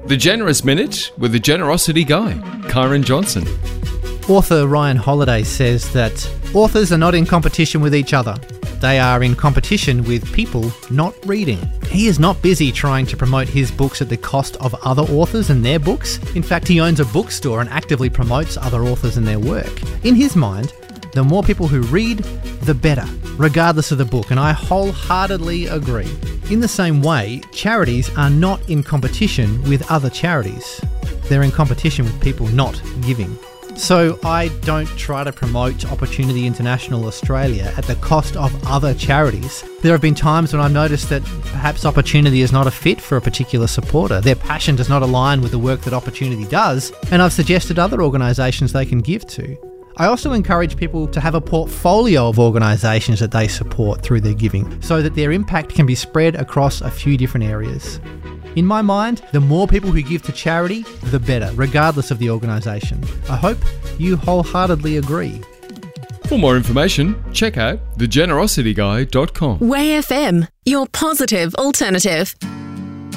The Generous Minute with the Generosity Guy, Kyron Johnson. Author Ryan Holiday says that authors are not in competition with each other. They are in competition with people not reading. He is not busy trying to promote his books at the cost of other authors and their books. In fact, he owns a bookstore and actively promotes other authors and their work. In his mind, the more people who read, the better, regardless of the book, and I wholeheartedly agree. In the same way, charities are not in competition with other charities. They're in competition with people not giving. So I don't try to promote Opportunity International Australia at the cost of other charities. There have been times when I've noticed that perhaps Opportunity is not a fit for a particular supporter. Their passion does not align with the work that Opportunity does, and I've suggested other organisations they can give to. I also encourage people to have a portfolio of organisations that they support through their giving, so that their impact can be spread across a few different areas. In my mind, the more people who give to charity, the better, regardless of the organisation. I hope you wholeheartedly agree. For more information, check out thegenerosityguy.com. Way FM, your positive alternative.